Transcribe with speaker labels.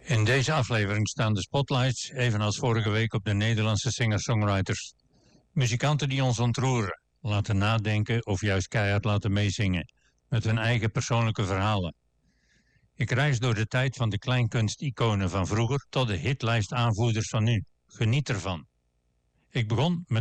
Speaker 1: In deze aflevering staan de spotlights, evenals vorige week, op de Nederlandse singer-songwriters. Muzikanten die ons ontroeren, laten nadenken of juist keihard laten meezingen, met hun eigen persoonlijke verhalen. Ik reis door de tijd van de kleinkunsticonen van vroeger tot de hitlijstaanvoerders van nu. Geniet ervan. Ik begon met